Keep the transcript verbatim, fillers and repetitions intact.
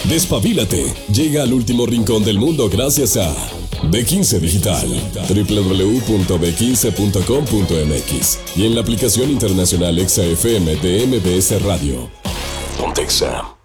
Despabilate. Llega al último rincón del mundo gracias a B quince Digital. doble u doble u doble u punto b quince punto com punto m x y en la aplicación internacional Exa F M de M B S Radio. Pontexa.